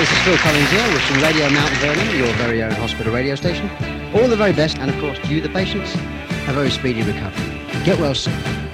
this is Phil Collins here, wishing Radio Mount Vernon, your very own hospital radio station, all the very best, and of course, to you, the patients, a very speedy recovery. Get well soon.